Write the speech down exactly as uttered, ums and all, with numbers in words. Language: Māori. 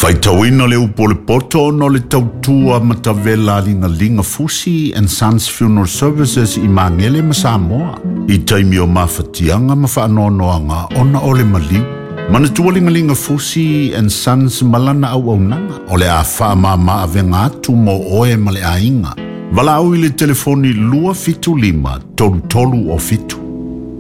Faitawina le upo le poto no le tautua matavela linga linga Fusi and Sons Funeral Services I Mangele ma Samoa. I taimi o mawhatianga ma whaanoanoanga ona ole maliu. Mana tua linga linga Fusi and Sons malana au au nanga. Ole a wha ma ma avenga atu mo oe ma le ainga. Wala au I le telefoni lua fitu lima tolu tolu o fitu.